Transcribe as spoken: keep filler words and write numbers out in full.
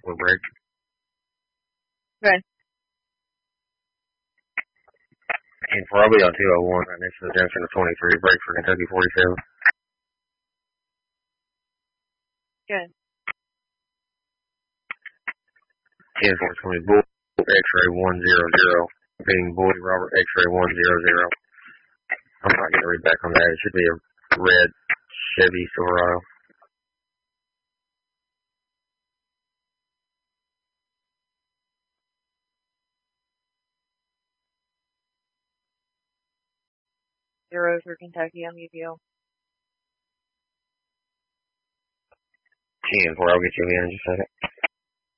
We're break. Good. And probably on two oh one, right next to the junction of twenty-three, break for Kentucky forty-seven. Good. ten four, it's going to be Bull X-ray one zero zero. Being Boyd Robert X-ray one zero zero. I'm not going to read back on that. It should be a red Chevy Silverado. Zero for Kentucky on U P O. ten four, I'll get you in just a second.